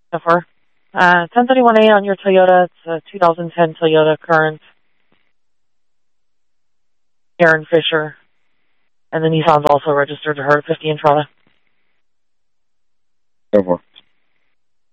So far. 1031A on your Toyota. It's a 2010 Toyota Current. Karen Fisher. And the Nissan's also registered to her, 50 Entrada. So far.